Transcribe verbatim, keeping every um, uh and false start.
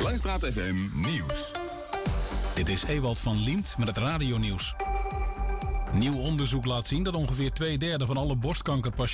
Langstraat F M Nieuws. Dit is Ewald van Liemt met het radionieuws. Nieuw onderzoek laat zien dat ongeveer twee derde van alle borstkankerpatiënten